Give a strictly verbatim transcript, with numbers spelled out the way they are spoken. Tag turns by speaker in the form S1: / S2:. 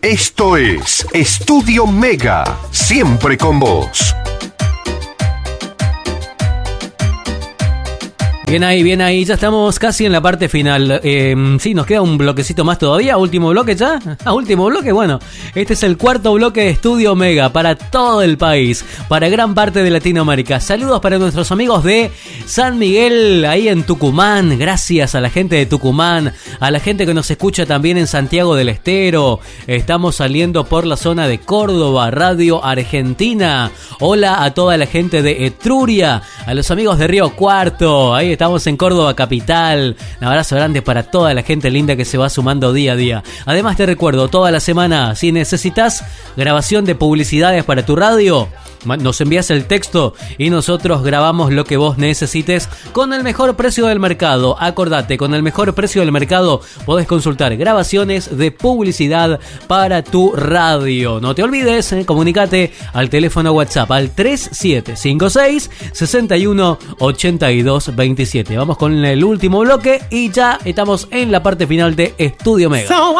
S1: Esto es Estudio Mega, siempre con vos.
S2: Bien ahí, bien ahí, ya estamos casi en la parte final. Eh, sí, nos queda un bloquecito más todavía. Último bloque ya. Ah, último bloque, bueno. Este es el cuarto bloque de Estudio Mega para todo el país, para gran parte de Latinoamérica. Saludos para nuestros amigos de San Miguel, ahí en Tucumán. Gracias a la gente de Tucumán, a la gente que nos escucha también en Santiago del Estero. Estamos saliendo por la zona de Córdoba, Radio Argentina. Hola a toda la gente de Etruria, a los amigos de Río Cuarto. Ahí estamos en Córdoba capital. Un abrazo grande para toda la gente linda que se va sumando día a día. Además te recuerdo, toda la semana, si necesitas grabación de publicidades para tu radio, nos envías el texto y nosotros grabamos lo que vos necesites con el mejor precio del mercado. Acordate, con el mejor precio del mercado podés consultar grabaciones de publicidad para tu radio. No te olvides, eh, comunicate al teléfono WhatsApp al tres siete cinco seis, seis uno ocho dos dos siete. Vamos con el último bloque y ya estamos en la parte final de Estudio Mega.